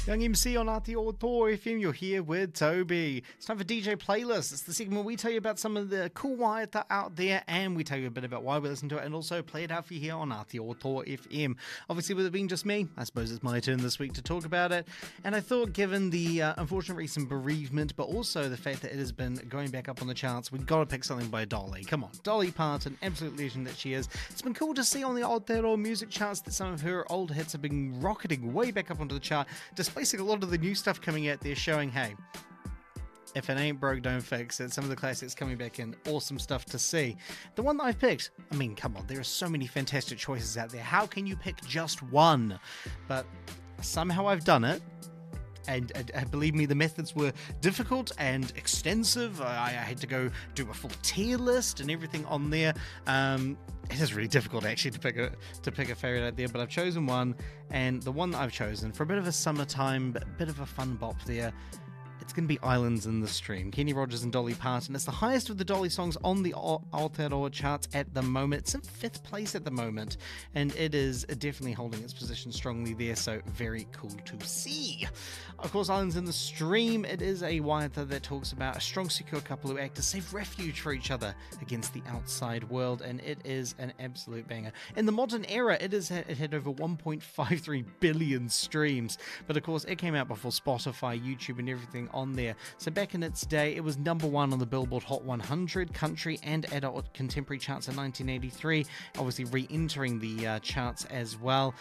Young MC on Aotearoa FM, you're here with Toby. It's time for DJ Playlist. It's the segment where we tell you about some of the cool waiata out there, and we tell you a bit about why we listen to it, and also play it out for you here on Aotearoa FM. Obviously, with it being just me, I suppose it's my turn this week to talk about it. And I thought, given the unfortunate recent bereavement, but also the fact that it has been going back up on the charts, we've got to pick something by Dolly. Come on, Dolly Parton, absolute legend that she is. It's been cool to see on the Aotearoa music charts that some of her old hits have been rocketing way back up onto the chart, despite a lot of the new stuff coming out there showing, hey, if it ain't broke, don't fix it. Some of the classics coming back in, awesome stuff to see. The one that I've picked, I mean, come on, there are so many fantastic choices out there. How can you pick just one? But somehow I've done it. And believe me, the methods were difficult and extensive. I had to go do a full tier list and everything on there. It is really difficult actually to pick a favorite out there, but I've chosen one, and the one that I've chosen for a bit of a summertime, bit of a fun bop there. It's going to be Islands in the Stream. Kenny Rogers and Dolly Parton. It's the highest of the Dolly songs on the Aotearoa charts at the moment. It's in 5th place at the moment, and it is definitely holding its position strongly there, so very cool to see. Of course, Islands in the Stream, it is a waiata that talks about a strong, secure couple who act to save refuge for each other against the outside world, and it is an absolute banger. In the modern era, it had over 1.53 billion streams, but of course, it came out before Spotify, YouTube, and everything on there. So back in its day, it was number one on the Billboard Hot 100 country and adult contemporary charts in 1983, obviously re-entering the charts as well.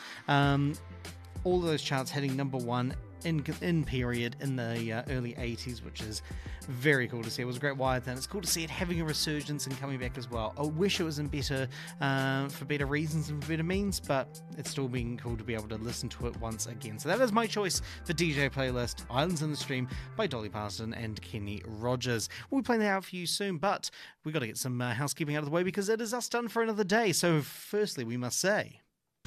All of those charts hitting number one in period in the early 80s, which is very cool to see. It was a great wire, and it's cool to see it having a resurgence and coming back as well. I wish it was in better for better reasons and for better means, but it's still been cool to be able to listen to it once again. So that is my choice for DJ Playlist, Islands in the Stream by Dolly Parton and Kenny Rogers. We'll be playing that out for you soon, but we've got to get some housekeeping out of the way because it is us done for another day. So firstly, we must say,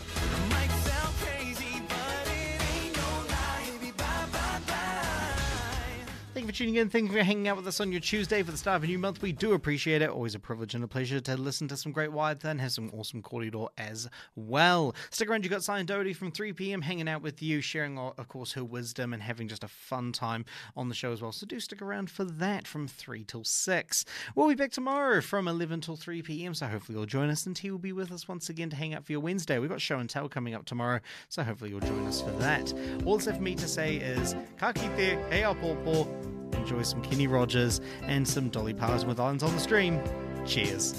thank you for tuning in. Thank you for hanging out with us on your Tuesday for the start of a new month. We do appreciate it. Always a privilege and a pleasure to listen to some great waiata and have some awesome kōrero as well. Stick around. You've got Cyan Doherty from 3 p.m. hanging out with you, sharing, of course, her wisdom and having just a fun time on the show as well. So do stick around for that from 3 till 6. We'll be back tomorrow from 11 till 3 p.m. So hopefully you'll join us, and T will be with us once again to hang out for your Wednesday. We've got Show and Tell coming up tomorrow, so hopefully you'll join us for that. All that's left for me to say is ka kite, hei a pōpō. Enjoy some Kenny Rogers and some Dolly Parton with Islands on the Stream. Cheers.